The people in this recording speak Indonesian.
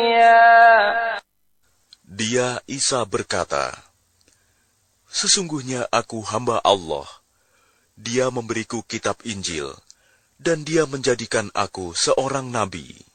Dia, Isa, berkata, "Sesungguhnya aku hamba Allah. Dia memberiku kitab Injil, dan Dia menjadikan aku seorang nabi."